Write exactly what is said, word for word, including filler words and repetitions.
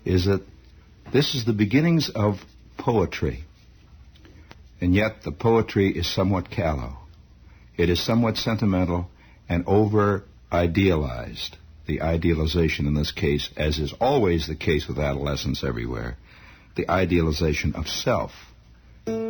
is that this is the beginnings of poetry. And yet the poetry is somewhat callow. It is somewhat sentimental and over-idealized. The idealization in this case, as is always the case with adolescents everywhere, the idealization of self.